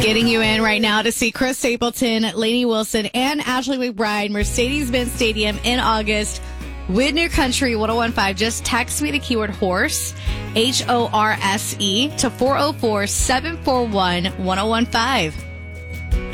Getting you in right now to see Chris Stapleton, Lainey Wilson, and Ashley McBryde, Mercedes-Benz Stadium in August with New Country 1015. Just text me the keyword horse, HORSE, to 404-741-1015.